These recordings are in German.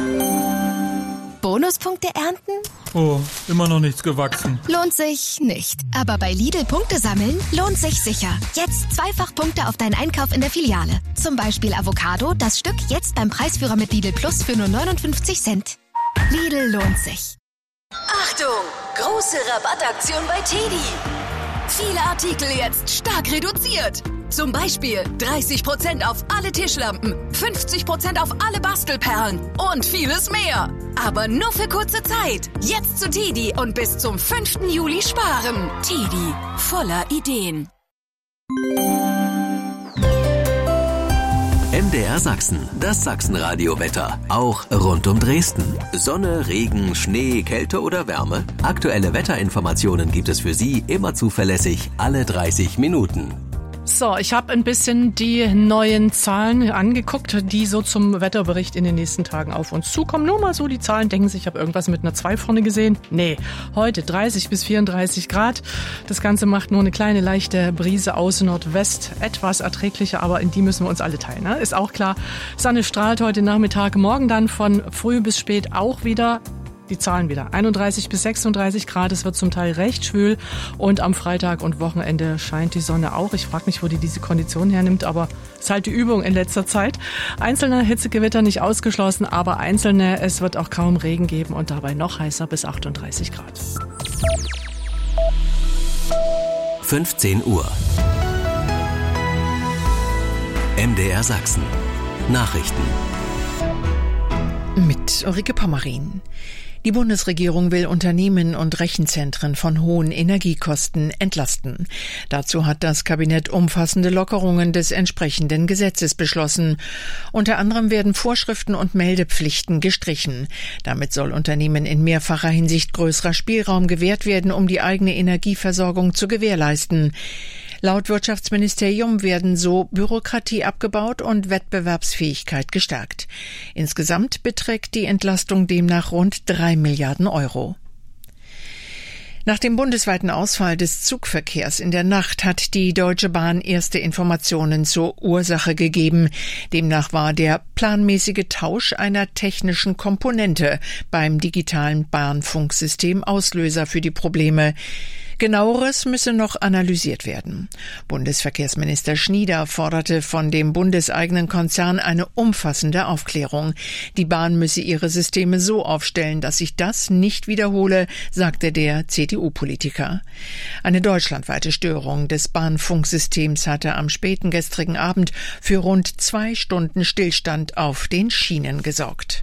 Bonuspunkte ernten? Oh, immer noch nichts gewachsen. Lohnt sich nicht. Aber bei Lidl Punkte sammeln lohnt sich sicher. Jetzt zweifach Punkte auf deinen Einkauf in der Filiale. Zum Beispiel Avocado, das Stück jetzt beim Preisführer mit Lidl Plus für nur 59 Cent. Lidl lohnt sich. Achtung! Große Rabattaktion bei TEDi. Viele Artikel jetzt stark reduziert. Zum Beispiel 30% auf alle Tischlampen, 50% auf alle Bastelperlen und vieles mehr. Aber nur für kurze Zeit. Jetzt zu TEDi und bis zum 5. Juli sparen. TEDi, voller Ideen. MDR Sachsen, das Sachsenradio-Wetter. Auch rund um Dresden. Sonne, Regen, Schnee, Kälte oder Wärme? Aktuelle Wetterinformationen gibt es für Sie immer zuverlässig alle 30 Minuten. So, ich habe ein bisschen die neuen Zahlen angeguckt, die so zum Wetterbericht in den nächsten Tagen auf uns zukommen. Nur mal so die Zahlen, denken Sie, ich habe irgendwas mit einer 2 vorne gesehen? Nee, heute 30 bis 34 Grad. Das Ganze macht nur eine kleine leichte Brise aus Nordwest, etwas erträglicher, aber in die müssen wir uns alle teilen. Ne? Ist auch klar, Sonne strahlt heute Nachmittag, morgen dann von früh bis spät auch wieder. Die Zahlen wieder. 31 bis 36 Grad, es wird zum Teil recht schwül und am Freitag und Wochenende scheint die Sonne auch. Ich frage mich, wo die diese Kondition hernimmt, aber es ist halt die Übung in letzter Zeit. Einzelne Hitzegewitter nicht ausgeschlossen, aber einzelne, es wird auch kaum Regen geben und dabei noch heißer bis 38 Grad. 15 Uhr. MDR Sachsen. Nachrichten. Mit Ulrike Pommerin. Die Bundesregierung will Unternehmen und Rechenzentren von hohen Energiekosten entlasten. Dazu hat das Kabinett umfassende Lockerungen des entsprechenden Gesetzes beschlossen. Unter anderem werden Vorschriften und Meldepflichten gestrichen. Damit soll Unternehmen in mehrfacher Hinsicht größerer Spielraum gewährt werden, um die eigene Energieversorgung zu gewährleisten. Laut Wirtschaftsministerium werden so Bürokratie abgebaut und Wettbewerbsfähigkeit gestärkt. Insgesamt beträgt die Entlastung demnach rund 3 Milliarden Euro. Nach dem bundesweiten Ausfall des Zugverkehrs in der Nacht hat die Deutsche Bahn erste Informationen zur Ursache gegeben. Demnach war der planmäßige Tausch einer technischen Komponente beim digitalen Bahnfunksystem Auslöser für die Probleme. Genaueres müsse noch analysiert werden. Bundesverkehrsminister Schnieder forderte von dem bundeseigenen Konzern eine umfassende Aufklärung. Die Bahn müsse ihre Systeme so aufstellen, dass sich das nicht wiederhole, sagte der CDU-Politiker. Eine deutschlandweite Störung des Bahnfunksystems hatte am späten gestrigen Abend für rund 2 Stunden Stillstand auf den Schienen gesorgt.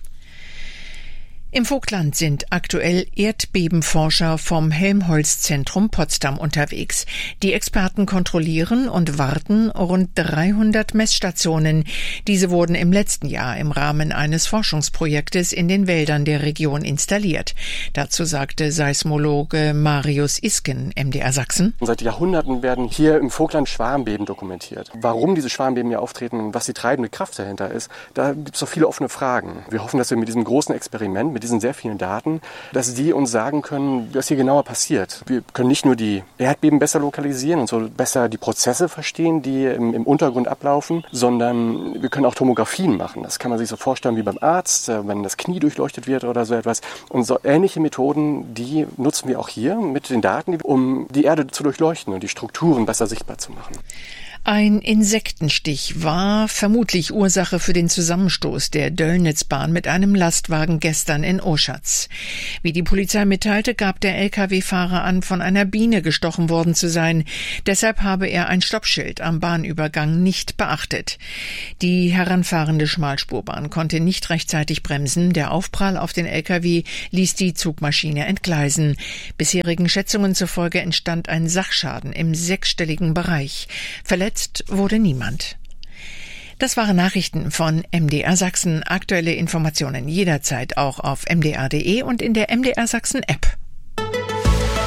Im Vogtland sind aktuell Erdbebenforscher vom Helmholtz-Zentrum Potsdam unterwegs. Die Experten kontrollieren und warten rund 300 Messstationen. Diese wurden im letzten Jahr im Rahmen eines Forschungsprojektes in den Wäldern der Region installiert. Dazu sagte Seismologe Marius Isken, MDR Sachsen. Seit Jahrhunderten werden hier im Vogtland Schwarmbeben dokumentiert. Warum diese Schwarmbeben hier auftreten und was die treibende Kraft dahinter ist, da gibt es noch viele offene Fragen. Wir hoffen, dass wir mit diesem großen Experiment, mit diesen sehr vielen Daten, dass die uns sagen können, was hier genauer passiert. Wir können nicht nur die Erdbeben besser lokalisieren und so besser die Prozesse verstehen, die im Untergrund ablaufen, sondern wir können auch Tomographien machen. Das kann man sich so vorstellen wie beim Arzt, wenn das Knie durchleuchtet wird oder so etwas. Und so ähnliche Methoden, die nutzen wir auch hier mit den Daten, um die Erde zu durchleuchten und die Strukturen besser sichtbar zu machen. Ein Insektenstich war vermutlich Ursache für den Zusammenstoß der Döllnitzbahn mit einem Lastwagen gestern in Oschatz. Wie die Polizei mitteilte, gab der Lkw-Fahrer an, von einer Biene gestochen worden zu sein. Deshalb habe er ein Stoppschild am Bahnübergang nicht beachtet. Die heranfahrende Schmalspurbahn konnte nicht rechtzeitig bremsen. Der Aufprall auf den Lkw ließ die Zugmaschine entgleisen. Bisherigen Schätzungen zufolge entstand ein Sachschaden im 6-stelligen Bereich. Verletzt wurde niemand. Das waren Nachrichten von MDR Sachsen. Aktuelle Informationen jederzeit auch auf mdr.de und in der MDR Sachsen App.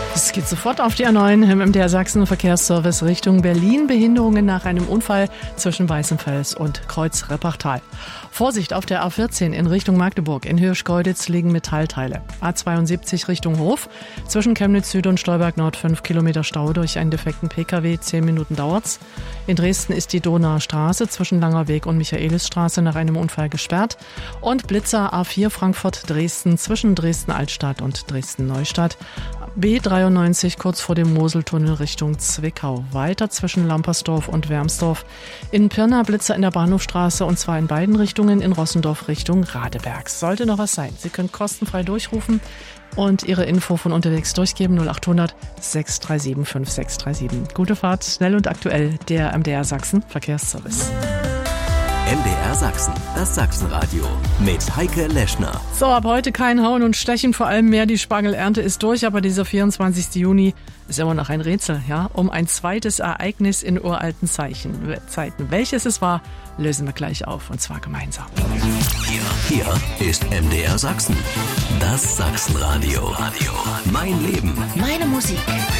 Es geht sofort auf die A9 im MDR Sachsen Verkehrsservice Richtung Berlin. Behinderungen nach einem Unfall zwischen Weißenfels und Kreuz-Reppachtal. Vorsicht auf der A14 in Richtung Magdeburg. In Hirschkeuditz liegen Metallteile. A72 Richtung Hof. Zwischen Chemnitz Süd und Stolberg Nord 5 Kilometer Stau durch einen defekten Pkw. 10 Minuten dauert's. In Dresden ist die Donauer Straße zwischen Langerweg und Michaelisstraße nach einem Unfall gesperrt. Und Blitzer A4 Frankfurt-Dresden zwischen Dresden-Altstadt und Dresden-Neustadt. B93 kurz vor dem Moseltunnel Richtung Zwickau. Weiter zwischen Lampersdorf und Wermsdorf. In Pirna Blitzer in der Bahnhofstraße und zwar in beiden Richtungen, in Rossendorf Richtung Radeberg. Sollte noch was sein, Sie können kostenfrei durchrufen und Ihre Info von unterwegs durchgeben. 0800 637 5637. Gute Fahrt, schnell und aktuell, der MDR Sachsen Verkehrsservice. MDR Sachsen, das Sachsenradio mit Heike Leschner. So, ab heute kein Hauen und Stechen, vor allem mehr. Die Spargelernte ist durch, aber dieser 24. Juni ist immer noch ein Rätsel, ja? Um ein zweites Ereignis in uralten Zeiten. Welches es war, lösen wir gleich auf, und zwar gemeinsam. Hier ist MDR Sachsen, das Sachsenradio. Mein Leben. Meine Musik.